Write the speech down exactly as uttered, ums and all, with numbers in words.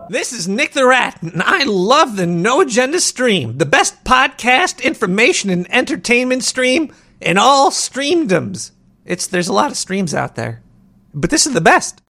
This is Nick the Rat, and I love the No Agenda stream, the best podcast, information, and entertainment stream in all streamdoms. It's there's a lot of streams out there, but this is the best.